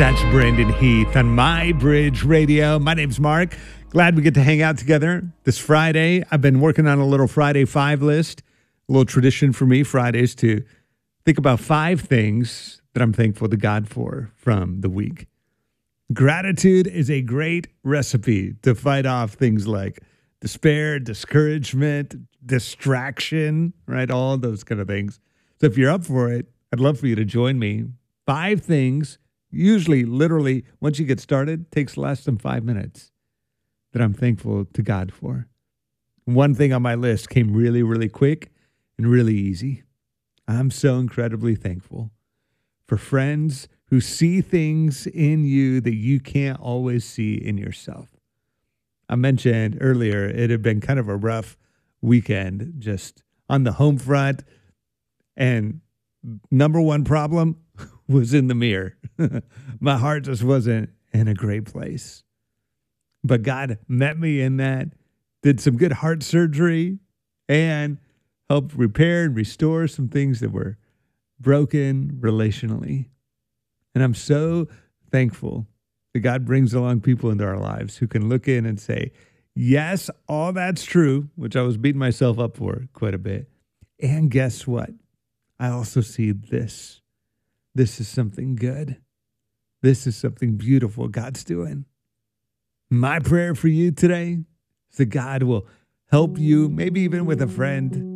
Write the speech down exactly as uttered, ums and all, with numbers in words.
That's Brandon Heath on My Bridge Radio. My name's Mark. Glad we get to hang out together this Friday. I've been working on a little Friday Five list, a little tradition for me Fridays to think about five things that I'm thankful to God for from the week. Gratitude is a great recipe to fight off things like despair, discouragement, distraction, right? All those kind of things. So if you're up for it, I'd love for you to join me. Five things, usually, literally, once you get started, takes less than five minutes that I'm thankful to God for. One thing on my list came really, really quick and really easy. I'm so incredibly thankful for friends who see things in you that you can't always see in yourself. I mentioned earlier, it had been kind of a rough weekend just on the home front. And number one problem was in the mirror. My heart just wasn't in a great place. But God met me in that, did some good heart surgery, and helped repair and restore some things that were broken relationally. And I'm so thankful that God brings along people into our lives who can look in and say, yes, all that's true, which I was beating myself up for quite a bit. And guess what? I also see this. This is something good. This is something beautiful God's doing. My prayer for you today is that God will help you, maybe even with a friend,